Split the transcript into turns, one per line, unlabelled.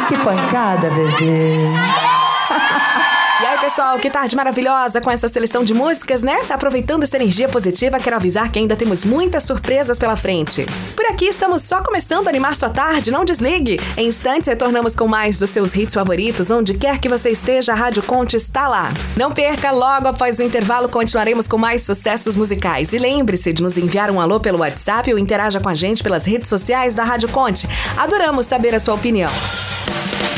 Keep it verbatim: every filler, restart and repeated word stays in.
Que pancada, bebê.
E aí, pessoal, que tarde maravilhosa com essa seleção de músicas, né? Tá aproveitando essa energia positiva, quero avisar que ainda temos muitas surpresas pela frente. Por aqui estamos só começando a animar sua tarde, não desligue. Em instantes retornamos com mais dos seus hits favoritos, onde quer que você esteja, a Rádio Conte está lá. Não perca, logo após o intervalo continuaremos com mais sucessos musicais. E lembre-se de nos enviar um alô pelo WhatsApp ou interaja com a gente pelas redes sociais da Rádio Conte. Adoramos saber a sua opinião.